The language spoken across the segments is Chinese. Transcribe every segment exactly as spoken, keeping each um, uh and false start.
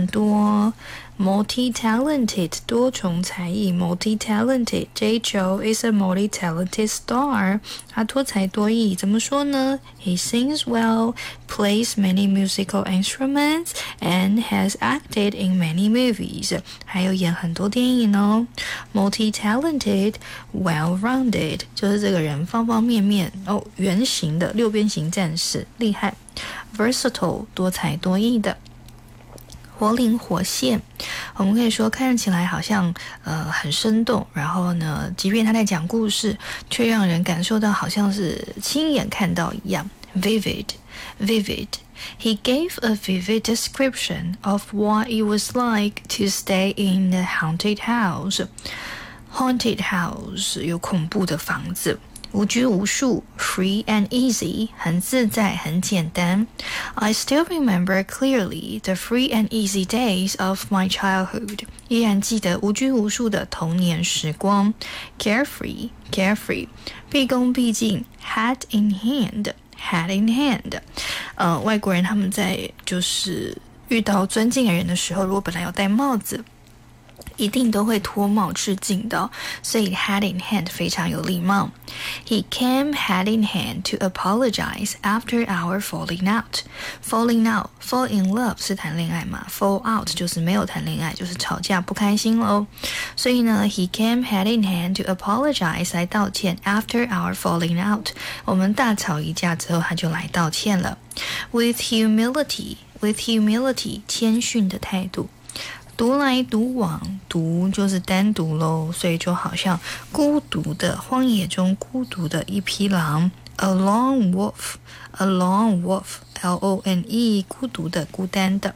很多。Multi-talented 多重才艺 Multi-talented Jay Chou is a multi-talented star 他多才多艺怎么说呢 He sings well, plays many musical instruments and has acted in many movies 还有演很多电影哦 Multi-talented, well-rounded 就是这个人方方面面哦，圆形的六边形战士厉害 Versatile 多才多艺的活灵活现，我们可以说看起来好像呃很生动，然后呢，即便他在讲故事，却让人感受到好像是亲眼看到一样。Vivid, vivid. He gave a vivid description of what it was like to stay in the haunted house. Haunted house 有恐怖的房子。无拘无束 free and easy 很自在很简单 I still remember clearly the free and easy days of my childhood 依然记得无拘无束的童年时光 carefree carefree 毕恭毕敬 hat in hand hat in hand 呃，外国人他们在就是遇到尊敬的人的时候，如果本来有戴帽子一定都会脱帽致敬的、哦、所以 hat in hand 非常有礼貌 He came hat in hand to apologize after our falling out Falling out, fall in love 是谈恋爱嘛 Fall out 就是没有谈恋爱就是吵架不开心咯所以呢 He came hat in hand to apologize 来道歉 After our falling out 我们大吵一架之后他就来道歉了 With humility, with humility 谦逊的态度独来独往，独就是单独咯，所以就好像孤独的荒野中孤独的一匹狼 A lone wolf, a lone wolf, L O N E 孤独的孤单的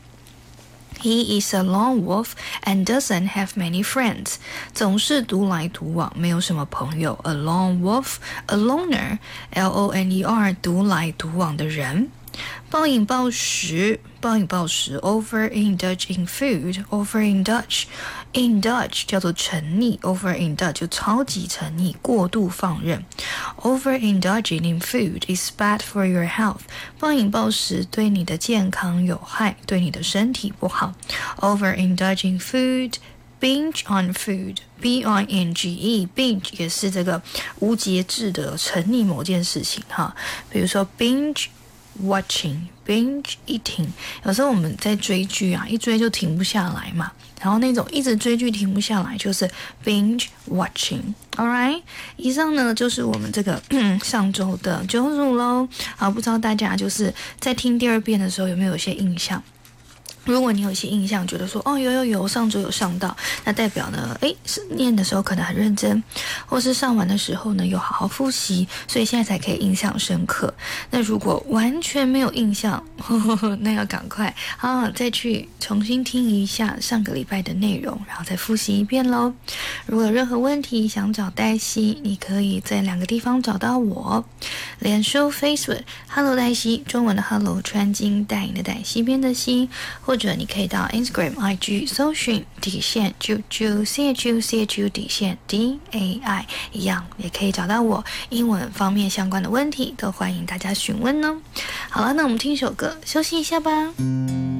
He is a lone wolf and doesn't have many friends 总是独来独往没有什么朋友 A lone wolf, a loner, L O N E R 独来独往的人暴饮暴食暴饮暴食 overindulge in food overindulge indulge 叫做沉溺 overindulge 就超级沉溺过度放任 overindulging in food is bad for your health 暴饮暴食对你的健康有害对你的身体不好 overindulging food binge on food B I N G E binge 也是这个无节制的沉溺某件事情哈，比如说 binge watching binge eating 有时候我们在追剧啊一追就停不下来嘛然后那种一直追剧停不下来就是 binge watching alright 以上呢就是我们这个上周的九组咯好不知道大家就是在听第二遍的时候有没有一些印象如果你有一些印象觉得说哦有有有上周有上到那代表呢诶念的时候可能很认真或是上完的时候呢有好好复习所以现在才可以印象深刻那如果完全没有印象呵呵呵那要赶快啊再去重新听一下上个礼拜的内容然后再复习一遍咯如果有任何问题想找黛西你可以在两个地方找到我脸书 Facebook Hello 黛西中文的 Hello 川金带影的带西边的西或者你可以到 Instagram I G 搜寻底线啾啾 C H U C H U 底线 D A I 一样也可以找到我英文方面相关的问题都欢迎大家询问哦好了那我们听一首歌休息一下吧